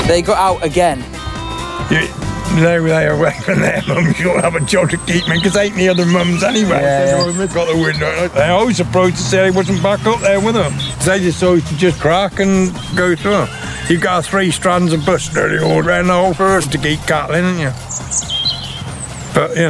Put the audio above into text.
They got out again. They were away from their mums. You don't have a job to keep me because ain't the other mums anyway. They've got the window. They're always surprised to say I wasn't back up there with them. They just always to just crack and go through. You've got 3 strands of bush nearly all around the whole forest to keep cattle in, haven't you? But, you know.